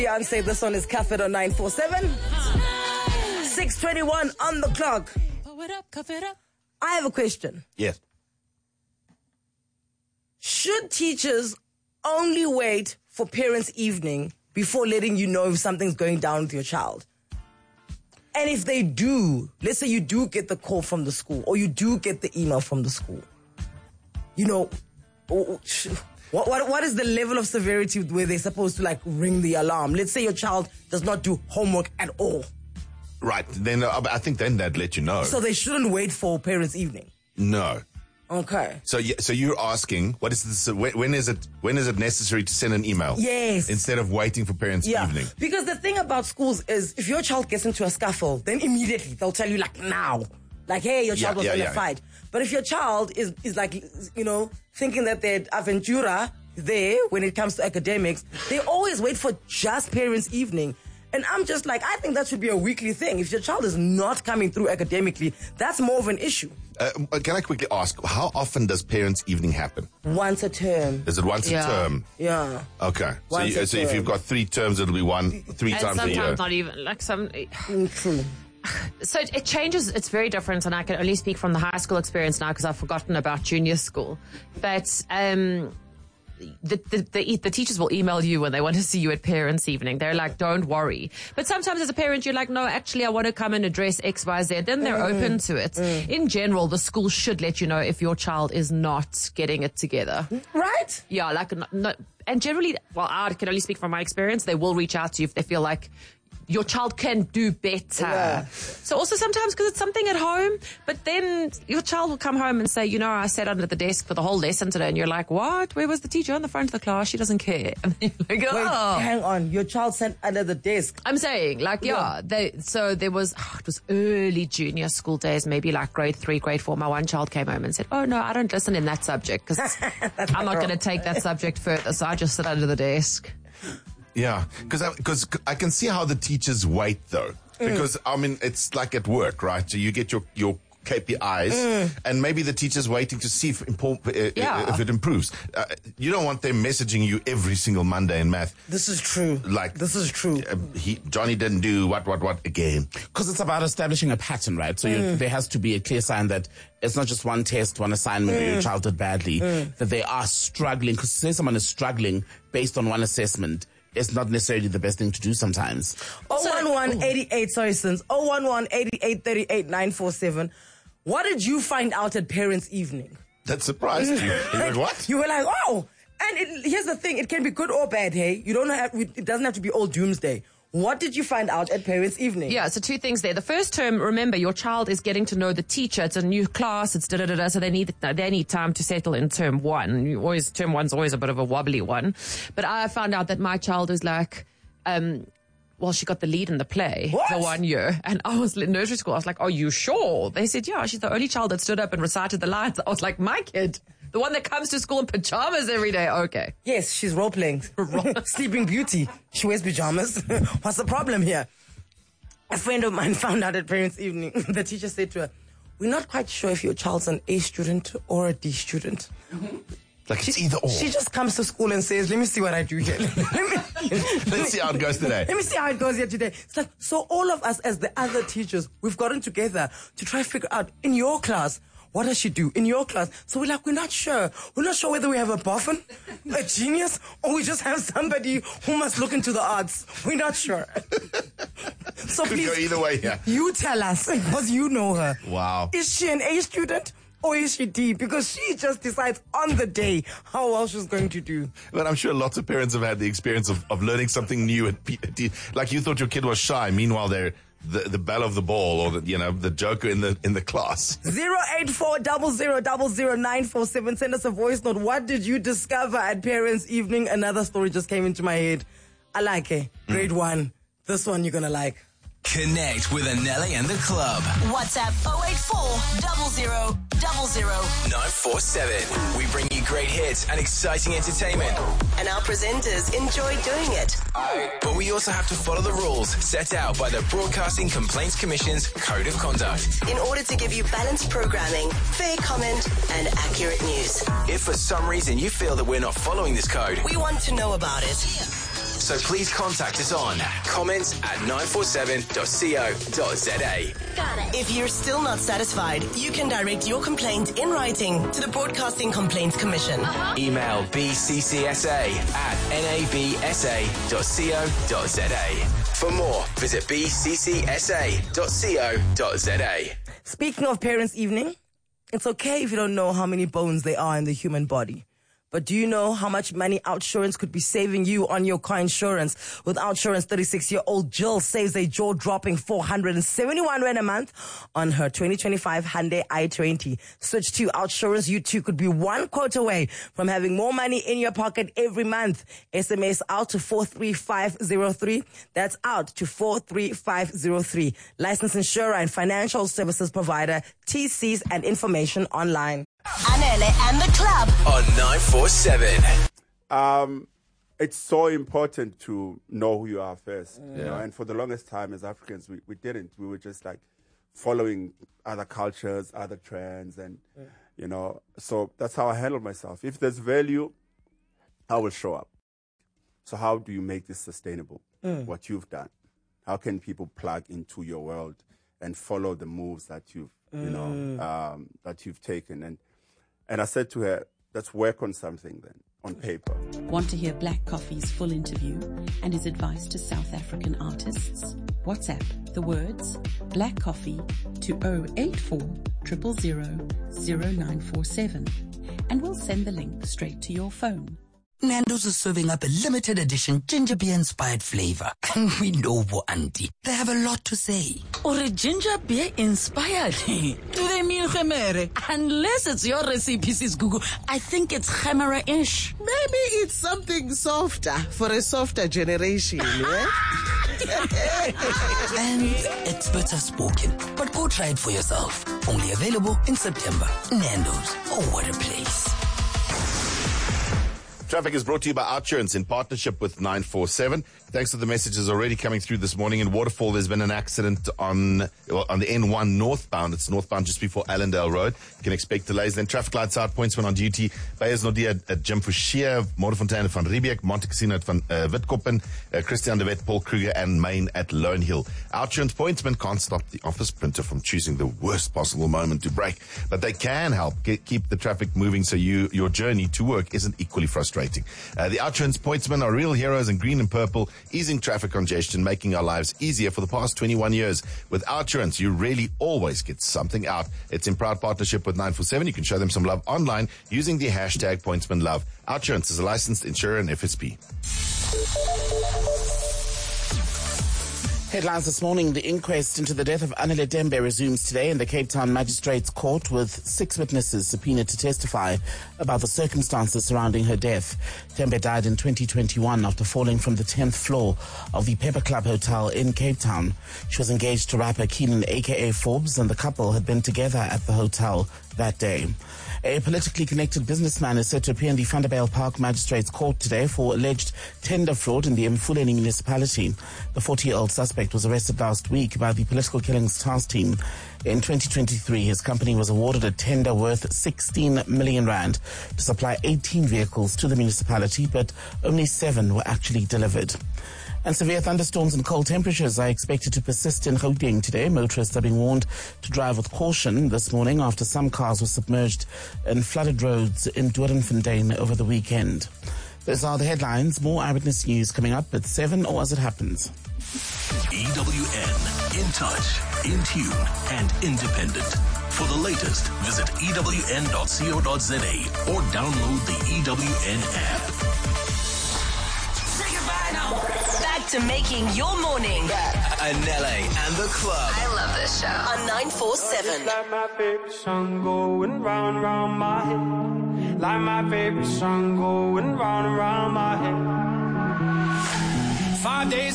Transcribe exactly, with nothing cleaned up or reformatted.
Beyonce, this one is Cuff It on nine four seven. six twenty-one on the clock. I have a question. Yes. Should teachers only wait for parents' evening before letting you know if something's going down with your child? And if they do, let's say you do get the call from the school or you do get the email from the school, you know, what, what, what is the level of severity where they're supposed to like ring the alarm? Let's say your child does not do homework at all. Right. Then uh, I think then they'd let you know. So they shouldn't wait for parents' evening. No. Okay. So, so you're asking, what is this? When, when is it? When is it necessary to send an email? Yes. Instead of waiting for parents' Yeah. evening. Because the thing about schools is, if your child gets into a scuffle, then immediately they'll tell you like now, like hey, your child Yeah, was yeah, in yeah. a fight. But if your child is is like you know thinking that they're aventura there when it comes to academics, they always wait for just parents' evening. And I'm just like, I think that should be a weekly thing. If your child is not coming through academically, that's more of an issue. Uh, can I quickly ask, how often does parents' evening happen? Once a term. Is it once Yeah. a term? Yeah. Okay. So, Once you, a so if term. you've got three terms, it'll be one, three And times a year. sometimes not even, like some... True. So it, it changes, it's very different, and I can only speak from the high school experience now because I've forgotten about junior school. But um, the, the, the, the teachers will email you when they want to see you at parents' evening. They're like, don't worry. But sometimes as a parent, you're like, no, actually, I want to come and address X, Y, Z. Then they're Mm-hmm. open to it. Mm. In general, the school should let you know if your child is not getting it together. Right? Yeah, like, not, not, and generally, well, I can only speak from my experience. They will reach out to you if they feel like your child can do better. Yeah. So also sometimes because it's something at home, but then your child will come home and say, you know, I sat under the desk for the whole lesson today, and you're like, what? Where was the teacher? On the front of the class. She doesn't care. And then you're like, Wait, oh. hang on. Your child sat under the desk. I'm saying, like, yeah, Yeah. they, so there was, oh, it was early junior school days, maybe like grade three, grade four. My one child came home and said, oh no, I don't listen in that subject because I'm not going to take that subject further. So I just sit under the desk. Yeah, because I, cause I can see how the teachers wait, though. Because, I mean, it's like at work, right? So you get your, your K P Is, mm. and maybe the teacher's waiting to see if, impo- uh, Yeah. if it improves. Uh, you don't want them messaging you every single Monday in math. This is true. Like, this is true. Uh, he, Johnny didn't do what, what, what again. Because it's about establishing a pattern, right? So Mm. you, there has to be a clear sign that it's not just one test, one assignment where your child did badly, Mm. that they are struggling. Because say someone is struggling based on one assessment, it's not necessarily the best thing to do sometimes. oh one one, eighty-eight, sorry, Sins. oh one one, eighty-eight, thirty-eight, nine four seven. What did you find out at parents' evening? That surprised you. You're like, what? You were like, oh. And it, here's the thing. It can be good or bad, hey? You don't have, it doesn't have to be all doomsday. What did you find out at parents' evening? Yeah, so two things there. The first term, remember, your child is getting to know the teacher. It's a new class. It's da da da da. So they need they need time to settle in term one. You always term one's always a bit of a wobbly one. But I found out that my child is like, um, well, she got the lead in the play What? for one year, and I was in nursery school. I was like, "Are you sure?" They said, "Yeah." She's the only child that stood up and recited the lines. I was like, "My kid." The one that comes to school in pajamas every day. Okay. Yes, she's role-playing. Sleeping Beauty. She wears pajamas. What's the problem here? A friend of mine found out at parents' evening. The teacher said to her, we're not quite sure if your child's an A student or a D student. Like, it's either or. She just comes to school and says, let me see what I do here. let me, Let's see how it goes today. Let me see how it goes here today. It's like, so all of us as the other teachers, we've gotten together to try to figure out, in your class, what does she do in your class? So we're like, we're not sure. We're not sure whether we have a boffin, a genius, or we just have somebody who must look into the arts. We're not sure. So Could please, go either way, yeah. you tell us, because you know her. Wow. Is she an A student or is she D? Because she just decides on the day how well she's going to do. But I'm sure lots of parents have had the experience of, of learning something new at P T. Like you thought your kid was shy, meanwhile they're the, the belle of the ball, or the, you know, the joker in the in the class. zero eight four zero zero zero zero nine four seven. Send us a voice note. What did you discover at parents' evening? Another story just came into my head. I like it. Grade mm. one. This one you're gonna like. Connect with Anelli and the club. WhatsApp oh eight four zero zero zero zero nine four seven. We bring you great hits and exciting entertainment. And our presenters enjoy doing it. But we also have to follow the rules set out by the Broadcasting Complaints Commission's Code of Conduct. In order to give you balanced programming, fair comment, and accurate news. If for some reason you feel that we're not following this code, we want to know about it. So please contact us on comments at nine four seven dot co dot za. If you're still not satisfied, you can direct your complaint in writing to the Broadcasting Complaints Commission. Email b c c s a at n a b s a dot co dot za. For more, visit b c c s a dot co dot za. Speaking of Parents' Evening, it's okay if you don't know how many bones there are in the human body. But do you know how much money OUTsurance could be saving you on your car insurance? With OUTsurance, thirty-six-year-old Jill saves a jaw-dropping four hundred seventy-one rand a month on her twenty twenty-five Hyundai i twenty. Switch to OUTsurance. You too could be one quote away from having more money in your pocket every month. S M S out to four three five zero three. That's out to four three five zero three. Licensed insurer and financial services provider. T Cs and information online. Anele and the club On nine four seven. Um, it's so important to know who you are first. You know? And for the longest time as Africans, we, we didn't. We were just like following other cultures, other trends. And, you know, so that's how I handle myself. If there's value, I will show up. So how do you make this sustainable? What you've done? How can people plug into your world and follow the moves that you've, you know, um, that you've taken? And, and I said to her, let's work on something then, on paper. Want to hear Black Coffee's full interview and his advice to South African artists? WhatsApp the words Black Coffee to zero eight four zero zero zero zero nine four seven and we'll send the link straight to your phone. Nando's is serving up a limited edition ginger beer inspired flavor. And we know, Bo Auntie, they have a lot to say. Or a ginger beer inspired? Do they mean Gemere? Unless it's your recipe, sis Google, I think it's Gemere-ish. Maybe it's something softer for a softer generation, yeah? And experts have spoken, but go try it for yourself. Only available in September. Nando's. Oh, what a place. Traffic is brought to you by OUTsurance in partnership with nine four seven. Thanks to the messages already coming through this morning. In Waterfall, there's been an accident on well, on the N one northbound. It's northbound just before Allendale Road. You can expect delays. Then traffic lights out, pointsman on duty. Beyers Nordia at Jim Fouchier, Motorfontein van Riebeek, Monte Casino at Van uh, Witkoppen, uh, Christian de Wet, Paul Kruger, and Main at Lone Hill. OUTsurance pointsmen can't stop the office printer from choosing the worst possible moment to break, but they can help get, keep the traffic moving so you your journey to work isn't equally frustrating. Uh, the OUTsurance pointsmen are real heroes in green and purple, easing traffic congestion, making our lives easier for the past twenty-one years. With OUTsurance, you really always get something out. It's in proud partnership with nine four seven. You can show them some love online using the hashtag pointsmanlove. OUTsurance is a licensed insurer and F S P. Headlines this morning. The inquest into the death of Anele Dembe resumes today in the Cape Town Magistrates Court with six witnesses subpoenaed to testify about the circumstances surrounding her death. Dembe died in twenty twenty-one after falling from the tenth floor of the Pepper Club Hotel in Cape Town. She was engaged to rapper Keenan aka Forbes, and the couple had been together at the hotel that day. A politically connected businessman is set to appear in the Vanderbijl Park Magistrates Court today for alleged tender fraud in the Mfuleni municipality. The forty-year-old suspect was arrested last week by the Political Killings Task Team. In twenty twenty-three, his company was awarded a tender worth sixteen million rand to supply eighteen vehicles to the municipality, but only seven were actually delivered. And severe thunderstorms and cold temperatures are expected to persist in Gauteng today. Motorists are being warned to drive with caution this morning after some cars were submerged in flooded roads in Doornfontein over the weekend. Those are the headlines. More Eyewitness News coming up at seven or as it happens. E W N, in touch, in tune, and independent. For the latest, visit e w n dot co dot za or download the E W N app. Back to making your morning. Anele and the club. I love this show. On nine four seven. Like my favorite song going round, round my head. Like my favorite song going round, round my head. Five days.